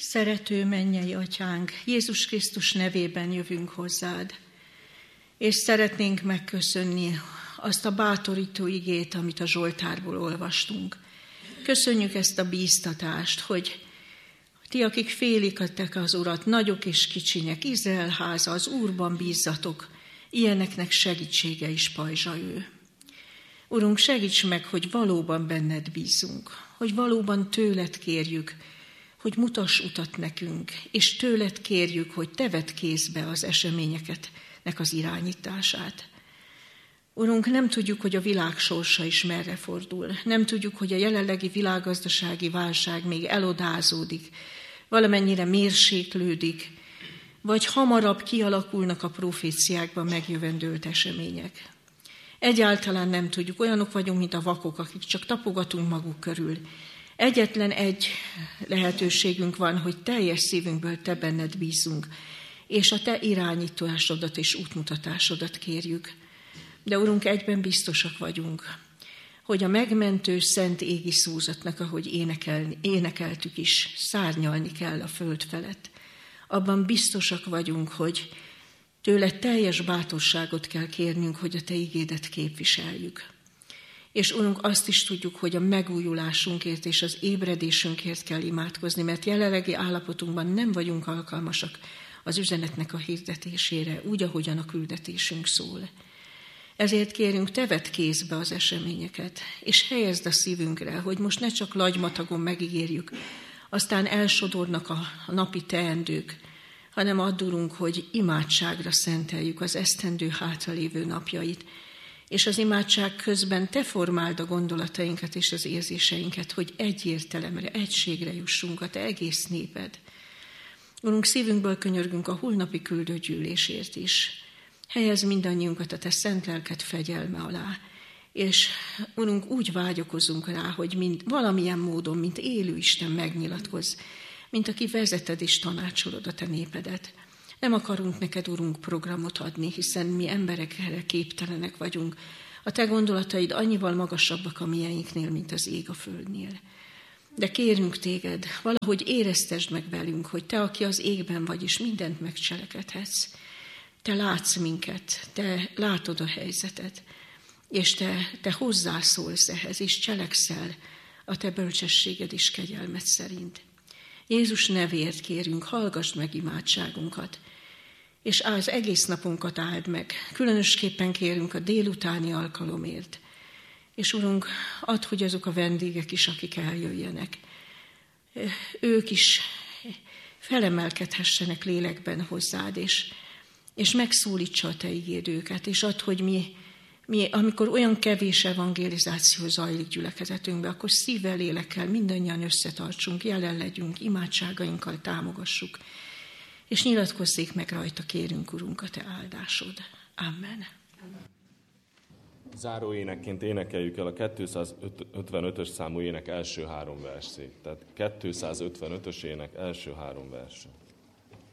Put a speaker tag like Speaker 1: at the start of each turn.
Speaker 1: Szerető mennyei Atyánk, Jézus Krisztus nevében jövünk hozzád, és szeretnénk megköszönni azt a bátorító igét, amit a Zsoltárból olvastunk. Köszönjük ezt a bíztatást, hogy ti, akik félitek az Urat, nagyok és kicsinyek, Izrael háza, az Úrban bízzatok, ilyeneknek segítsége is pajzsa ő. Urunk, segíts meg, hogy valóban benned bízunk, hogy valóban tőled kérjük, hogy mutass utat nekünk, és tőled kérjük, hogy te vedd kézbe az eseményeknek az irányítását. Urunk, nem tudjuk, hogy a világ sorsa is merre fordul. Nem tudjuk, hogy a jelenlegi világgazdasági válság még elodázódik, valamennyire mérséklődik, vagy hamarabb kialakulnak a proféciákban megjövendőlt események. Egyáltalán nem tudjuk, olyanok vagyunk, mint a vakok, akik csak tapogatunk maguk körül. Egyetlen egy lehetőségünk van, hogy teljes szívünkből te benned bízunk, és a te irányításodat és útmutatásodat kérjük. De Urunk, egyben biztosak vagyunk, hogy a megmentő szent égi szózatnak, ahogy énekeltük is, szárnyalni kell a föld felett. Abban biztosak vagyunk, hogy tőle teljes bátorságot kell kérnünk, hogy a te igédet képviseljük. És Urunk, azt is tudjuk, hogy a megújulásunkért és az ébredésünkért kell imádkozni, mert jelenlegi állapotunkban nem vagyunk alkalmasak az üzenetnek a hirdetésére, úgy, ahogyan a küldetésünk szól. Ezért kérünk, te vedd kézbe az eseményeket, és helyezd a szívünkre, hogy most ne csak lagymatagon megígérjük, aztán elsodornak a napi teendők, hanem add, Urunk, hogy imádságra szenteljük az esztendő hátralévő napjait, és az imádság közben te formáld a gondolatainkat és az érzéseinket, hogy egy értelemre, egységre jussunk a te egész néped. Urunk, szívünkből könyörgünk a holnapi küldőgyűlésért is. Helyezz mindannyiunkat a te szent lelked fegyelme alá, és Urunk, úgy vágyakozunk rá, hogy valamilyen módon, mint élő Isten megnyilatkozz, mint aki vezeted és tanácsolod a te népedet. Nem akarunk neked, Urunk, programot adni, hiszen mi emberek erre képtelenek vagyunk. A te gondolataid annyival magasabbak a mieinknél, mint az ég a földnél. De kérünk téged, valahogy éreztesd meg velünk, hogy te, aki az égben vagy, és mindent megcselekedhetsz. Te látsz minket, te látod a helyzetet, és te hozzászólsz ehhez, és cselekszel a te bölcsességed és kegyelmed szerint. Jézus nevéért kérünk, hallgassd meg imádságunkat, és az egész napunkat áld meg. Különösképpen kérünk a délutáni alkalomért. És Urunk, add, hogy azok a vendégek is, akik eljöjjenek, ők is felemelkedhessenek lélekben hozzád, és megszólítsa a te igéd őket, és add, hogy mi, amikor olyan kevés evangelizáció zajlik gyülekezetünkbe, akkor szívvel, lélekkel mindannyian összetartsunk, jelen legyünk, imádságainkkal támogassuk, és nyilatkozzék meg rajta, kérünk, Urunk, a te áldásod. Amen.
Speaker 2: Záró énekként énekeljük el a 255-ös számú ének első 3 versét. Tehát 255-ös ének első 3 verse.